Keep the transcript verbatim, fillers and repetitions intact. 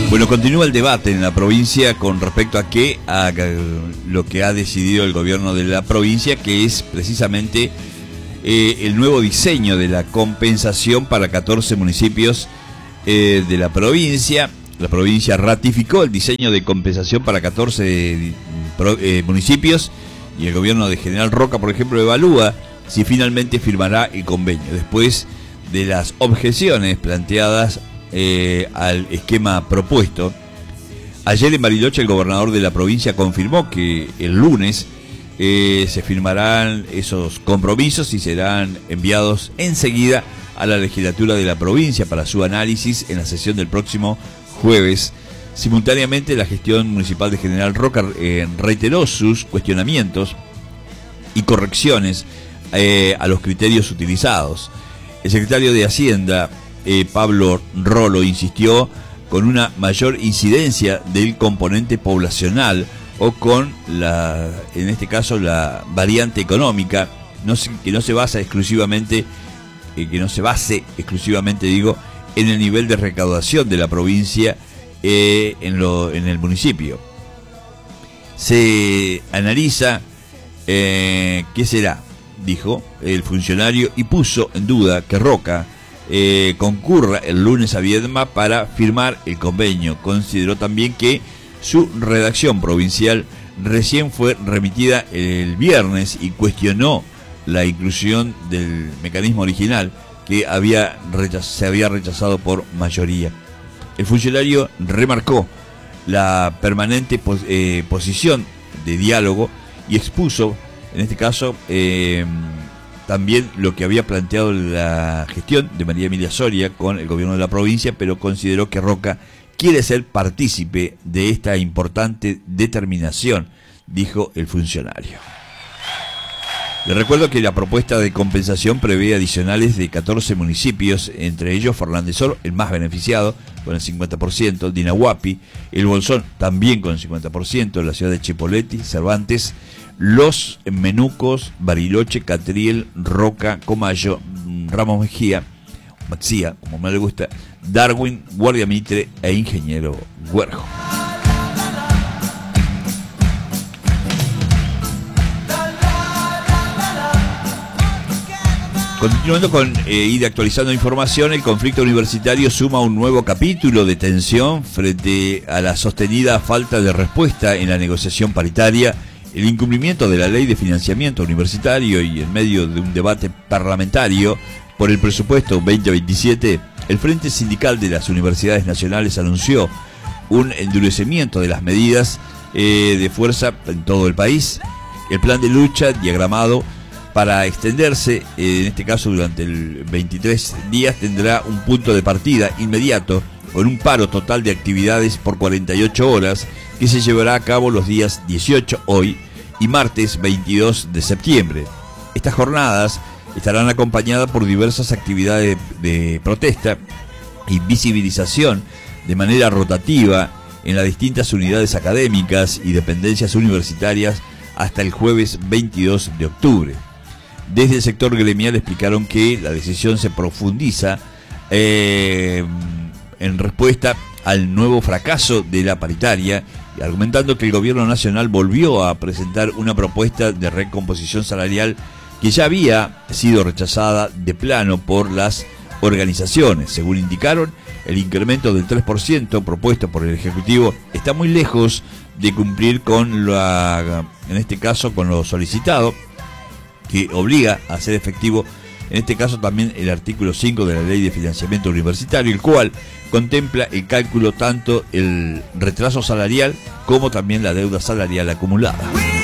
Bueno, continúa el debate en la provincia con respecto a qué, a lo que ha decidido el gobierno de la provincia, que es precisamente eh, el nuevo diseño de la compensación para catorce municipios eh, de la provincia. La provincia ratificó el diseño de compensación para catorce pro, eh, municipios y el gobierno de General Roca, por ejemplo, evalúa si finalmente firmará el convenio después de las objeciones planteadas Eh, al esquema propuesto. Ayer en Bariloche el gobernador de la provincia confirmó que el lunes eh, se firmarán esos compromisos y serán enviados enseguida a la legislatura de la provincia para su análisis en la sesión del próximo jueves. Simultáneamente la gestión municipal de General Roca eh, reiteró sus cuestionamientos y correcciones eh, a los criterios utilizados. El secretario de Hacienda, Eh, Pablo Rolo, insistió con una mayor incidencia del componente poblacional o con la, en este caso, la variante económica, no se, que no se basa exclusivamente, eh, que no se base exclusivamente, digo, en el nivel de recaudación de la provincia eh, en, lo, en el municipio. Se analiza eh, qué será, dijo el funcionario, y puso en duda que Roca Eh, concurra el lunes a Viedma para firmar el convenio. Consideró también que su redacción provincial recién fue remitida el viernes y cuestionó la inclusión del mecanismo original que había rechaz- se había rechazado por mayoría. El funcionario remarcó la permanente pos- eh, posición de diálogo y expuso, en este caso, eh, también lo que había planteado la gestión de María Emilia Soria con el gobierno de la provincia, pero consideró que Roca quiere ser partícipe de esta importante determinación, dijo el funcionario. Le recuerdo que la propuesta de compensación prevé adicionales de catorce municipios, entre ellos Fernández Oro, el más beneficiado, con el cincuenta por ciento, Dinahuapi, El Bolsón, también con el cincuenta por ciento, la ciudad de Chipoleti, Cervantes, Los Menucos, Bariloche, Catriel, Roca, Comayo, Ramos Mejía, Maxía, como más le gusta, Darwin, Guardia Mitre e Ingeniero Huerjo. Continuando con eh, ir actualizando información, el conflicto universitario suma un nuevo capítulo de tensión frente a la sostenida falta de respuesta en la negociación paritaria, el incumplimiento de la ley de financiamiento universitario y en medio de un debate parlamentario por el presupuesto veinte veintisiete, el Frente Sindical de las Universidades Nacionales anunció un endurecimiento de las medidas eh, de fuerza en todo el país. El plan de lucha diagramado para extenderse, eh, en este caso durante el veintitrés días, tendrá un punto de partida inmediato con un paro total de actividades por cuarenta y ocho horas que se llevará a cabo los días dieciocho, hoy, y martes veintidós de septiembre. Estas jornadas estarán acompañadas por diversas actividades de, de protesta y visibilización de manera rotativa en las distintas unidades académicas y dependencias universitarias hasta el jueves veintidós de octubre. Desde el sector gremial explicaron que la decisión se profundiza eh, en respuesta al nuevo fracaso de la paritaria, argumentando que el gobierno nacional volvió a presentar una propuesta de recomposición salarial que ya había sido rechazada de plano por las organizaciones. Según indicaron, el incremento del tres por ciento propuesto por el Ejecutivo está muy lejos de cumplir con la, en este caso, con lo solicitado, que obliga a hacer efectivo, en este caso también el artículo cinco de la Ley de Financiamiento Universitario, el cual contempla el cálculo tanto el retraso salarial como también la deuda salarial acumulada.